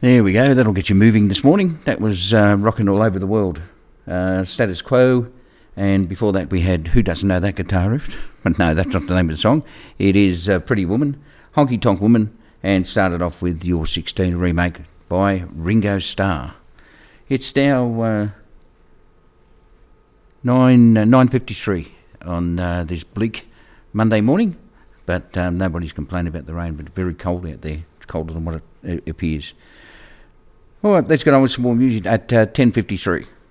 There we go. That'll get you moving this morning. That was Rocking All Over the World. Status Quo. And before that we had Who Doesn't Know That Guitar Riff? But no, that's not the name of the song. It is Pretty Woman, Honky Tonk Woman, and started off with Your 16 remake by Ringo Starr. It's now 9:53 on this bleak Monday morning, but nobody's complaining about the rain, but it's very cold out there. It's colder than what it appears. All right, let's get on with some more music at 10:53.